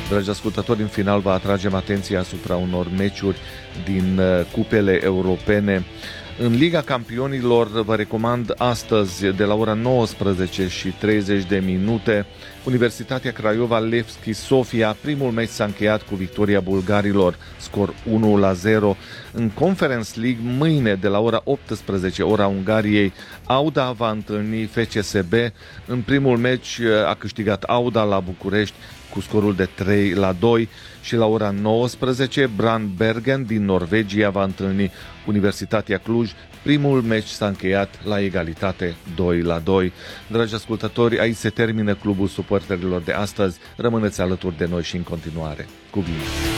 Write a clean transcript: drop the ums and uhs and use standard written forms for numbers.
Dragi ascultători, în final vă atragem atenția asupra unor meciuri din cupele europene. În Liga Campionilor vă recomand astăzi de la ora 19:30 Universitatea Craiova Levski Sofia. Primul meci s-a încheiat cu victoria bulgarilor, scor 1-0. În Conference League mâine de la ora 18, ora Ungariei, Auda va întâlni FCSB. În primul meci a câștigat Auda la București cu scorul de 3-2 și la ora 19 Brandbergen din Norvegia va întâlni Universitatea Cluj. Primul meci s-a încheiat la egalitate 2-2. Dragi ascultători, aici se termină Clubul Suporterilor de astăzi. Rămâneți alături de noi și în continuare. Cu bine!